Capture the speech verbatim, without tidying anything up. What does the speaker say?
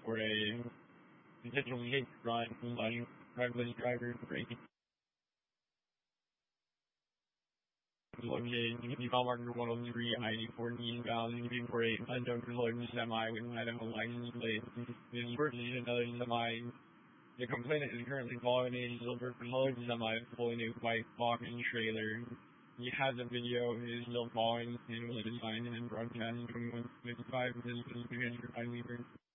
for a intentionally hate run, letting reckless driver braking. Located in Marker one oh three I fourteen thousand looking for a unknown loading semi with medical license plate. This person another semi. The complainant is currently following a silver loading semi pulling a white boxing trailer. He has a video of his still following and was designed and broadcast in twenty-one fifty-five. This is three hundred five meters.